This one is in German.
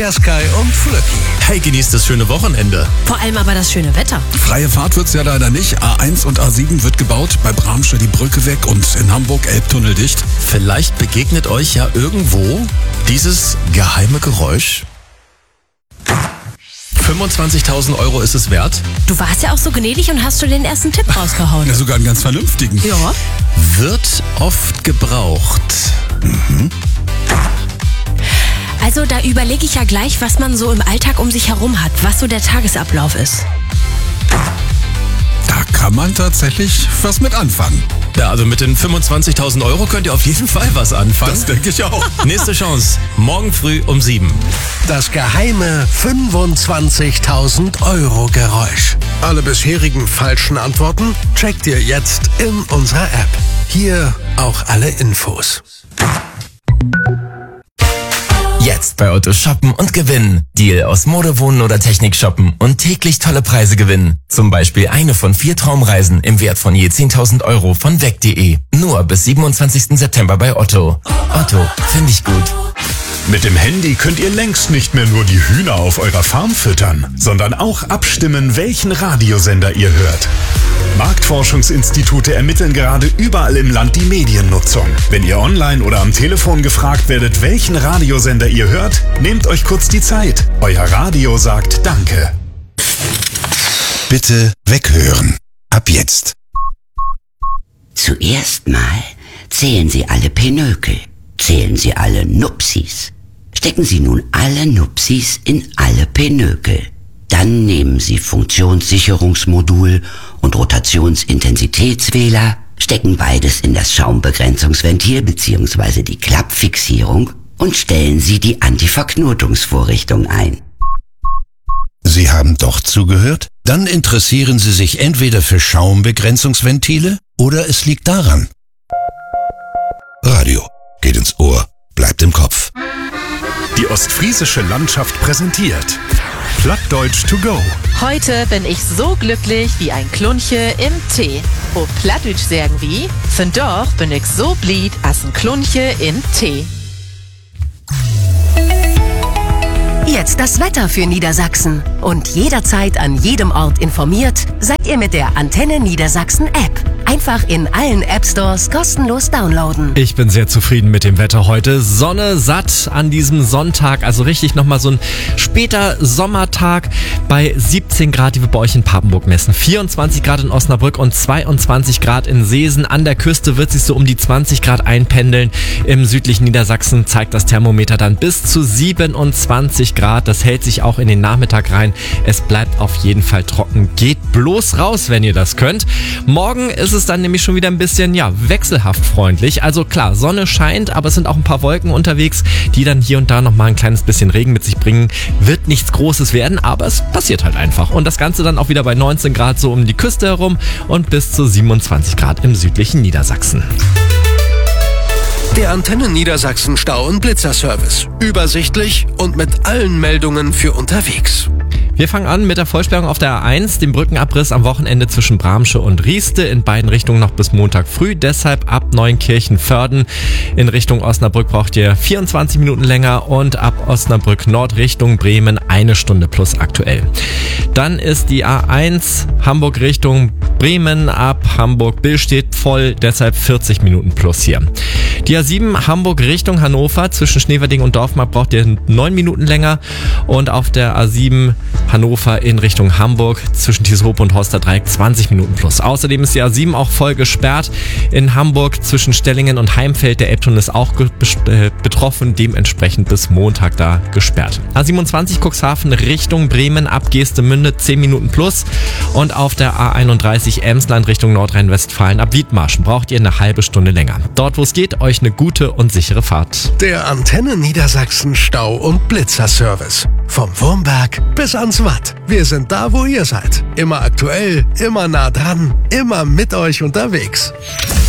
Sky und Flöcki. Hey, genießt das schöne Wochenende. Vor allem aber das schöne Wetter. Freie Fahrt wird's ja leider nicht. A1 und A7 wird gebaut, bei Bramsche die Brücke weg und in Hamburg Elbtunnel dicht. Vielleicht begegnet euch ja irgendwo dieses geheime Geräusch. 25.000 Euro ist es wert. Du warst ja auch so gnädig und hast schon den ersten Tipp rausgehauen. Ja, sogar einen ganz vernünftigen. Ja. Wird oft gebraucht. Also da überlege ich ja gleich, was man so im Alltag um sich herum hat, was so der Tagesablauf ist. Da kann man tatsächlich was mit anfangen. Ja, also mit den 25.000 Euro könnt ihr auf jeden Fall was anfangen. Das denke ich auch. Nächste Chance, morgen früh um 7. Das geheime 25.000 Euro Geräusch. Alle bisherigen falschen Antworten checkt ihr jetzt in unserer App. Hier auch alle Infos. Jetzt bei Otto shoppen und gewinnen. Deal aus Mode, Wohnen oder Technik shoppen und täglich tolle Preise gewinnen. Zum Beispiel eine von 4 Traumreisen im Wert von je 10.000 Euro von weg.de. Nur bis 27. September bei Otto. Otto, finde ich gut. Mit dem Handy könnt ihr längst nicht mehr nur die Hühner auf eurer Farm füttern, sondern auch abstimmen, welchen Radiosender ihr hört. Marktforschungsinstitute ermitteln gerade überall im Land die Mediennutzung. Wenn ihr online oder am Telefon gefragt werdet, welchen Radiosender ihr hört, nehmt euch kurz die Zeit. Euer Radio sagt Danke. Bitte weghören. Ab jetzt. Zuerst mal zählen Sie alle Pinökel. Zählen Sie alle Nupsis. Stecken Sie nun alle Nupsis in alle Pinökel. Dann nehmen Sie Funktionssicherungsmodul und Rotationsintensitätswähler, stecken beides in das Schaumbegrenzungsventil bzw. die Klappfixierung und stellen Sie die Antiverknotungsvorrichtung ein. Sie haben doch zugehört? Dann interessieren Sie sich entweder für Schaumbegrenzungsventile oder es liegt daran. Radio geht ins Ohr, bleibt im Kopf. Die ostfriesische Landschaft präsentiert Plattdeutsch to go. Heute bin ich so glücklich wie ein Klunche im Tee. Auf Plattdeutsch sagen wie, von doch bin ich so blied als ein Klunche im Tee. Jetzt das Wetter für Niedersachsen. Und jederzeit an jedem Ort informiert, seid ihr mit der Antenne Niedersachsen App. Einfach in allen App Stores kostenlos downloaden. Ich bin sehr zufrieden mit dem Wetter heute. Sonne satt an diesem Sonntag, also richtig nochmal so ein später Sommertag bei 17 Grad, die wir bei euch in Papenburg messen. 24 Grad in Osnabrück und 22 Grad in Seesen. An der Küste wird sich so um die 20 Grad einpendeln. Im südlichen Niedersachsen zeigt das Thermometer dann bis zu 27 Grad. Das hält sich auch in den Nachmittag rein. Es bleibt auf jeden Fall trocken. Geht bloß raus, wenn ihr das könnt. Morgen ist es dann nämlich schon wieder ein bisschen, wechselhaft freundlich. Also klar, Sonne scheint, aber es sind auch ein paar Wolken unterwegs, die dann hier und da nochmal ein kleines bisschen Regen mit sich bringen. Wird nichts Großes werden, aber es passiert halt einfach. Und das Ganze dann auch wieder bei 19 Grad so um die Küste herum und bis zu 27 Grad im südlichen Niedersachsen. Der Antenne Niedersachsen Stau- und Blitzerservice. Übersichtlich und mit allen Meldungen für unterwegs. Wir fangen an mit der Vollsperrung auf der A1, dem Brückenabriss am Wochenende zwischen Bramsche und Rieste, in beiden Richtungen noch bis Montag früh, deshalb ab Neunkirchen-Vörden in Richtung Osnabrück braucht ihr 24 Minuten länger und ab Osnabrück Nord Richtung Bremen 1 Stunde plus aktuell. Dann ist die A1 Hamburg Richtung Bremen ab Hamburg-Billstedt voll, deshalb 40 Minuten plus hier. Die A7 Hamburg Richtung Hannover zwischen Schneverding und Dorfmark braucht ihr 9 Minuten länger und auf der A7 Hannover in Richtung Hamburg zwischen Tieshope und Horsterdreieck 20 Minuten plus. Außerdem ist die A7 auch voll gesperrt in Hamburg zwischen Stellingen und Heimfeld. Der Elbtunnel ist auch betroffen, dementsprechend bis Montag da gesperrt. A27 Cuxhaven Richtung Bremen ab Geestemünde 10 Minuten plus und auf der A31 Emsland Richtung Nordrhein-Westfalen ab Wiedmarschen braucht ihr eine halbe Stunde länger. Dort, wo es geht, euch eine gute und sichere Fahrt. Der Antenne Niedersachsen Stau- und Blitzerservice. Vom Wurmberg bis ans Watt. Wir sind da, wo ihr seid. Immer aktuell, immer nah dran, immer mit euch unterwegs.